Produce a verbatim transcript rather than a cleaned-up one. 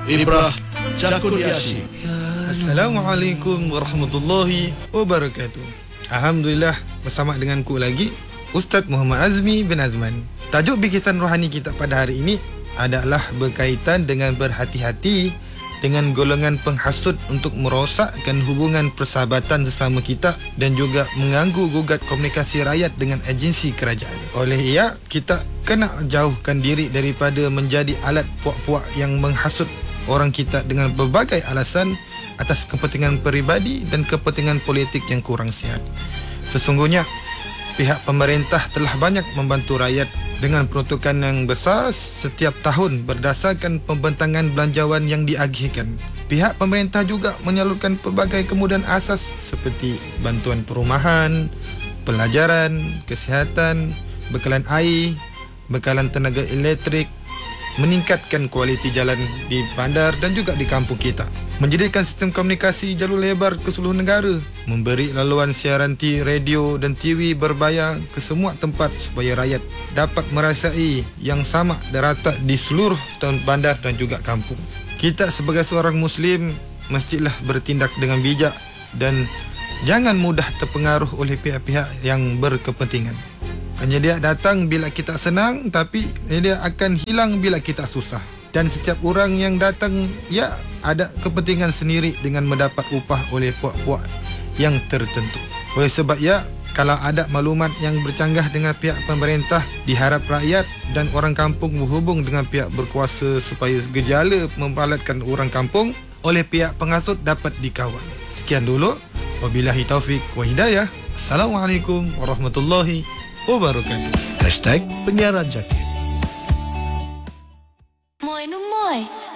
Ibrah Jakuriashi. Assalamualaikum warahmatullahi wabarakatuh. Alhamdulillah, bersama denganku lagi Ustaz Muhammad Azmi bin Azman. Tajuk bingkisan rohani kita pada hari ini adalah berkaitan dengan berhati-hati dengan golongan penghasut untuk merosakkan hubungan persahabatan sesama kita dan juga mengganggu gugat komunikasi rakyat dengan agensi kerajaan. Oleh ia, kita kena jauhkan diri daripada menjadi alat puak-puak yang menghasut orang kita dengan berbagai alasan atas kepentingan peribadi dan kepentingan politik yang kurang sihat. Sesungguhnya, pihak pemerintah telah banyak membantu rakyat dengan peruntukan yang besar setiap tahun berdasarkan pembentangan belanjawan yang diagihkan. Pihak pemerintah juga menyalurkan pelbagai kemudahan asas seperti bantuan perumahan, pelajaran, kesihatan, bekalan air, bekalan tenaga elektrik, meningkatkan kualiti jalan di bandar dan juga di kampung kita, menjadikan sistem komunikasi jalur lebar ke seluruh negara, memberi laluan siaran T radio dan T V berbayar ke semua tempat supaya rakyat dapat merasai yang sama dan rata di seluruh bandar dan juga kampung. Kita sebagai seorang Muslim mestilah bertindak dengan bijak dan jangan mudah terpengaruh oleh pihak-pihak yang berkepentingan. Hanya dia datang bila kita senang, tapi dia akan hilang bila kita susah. Dan setiap orang yang datang, ya ada kepentingan sendiri dengan mendapat upah oleh puak-puak yang tertentu. Oleh sebab ya, kalau ada maklumat yang bercanggah dengan pihak pemerintah, diharap rakyat dan orang kampung berhubung dengan pihak berkuasa supaya gejala memperalatkan orang kampung oleh pihak penghasut dapat dikawal. Sekian dulu. Wabillahi taufik wa hidayah. Assalamualaikum warahmatullahi wabarakatuh. Hashtag Penyiaran Jakir. Moi no moi.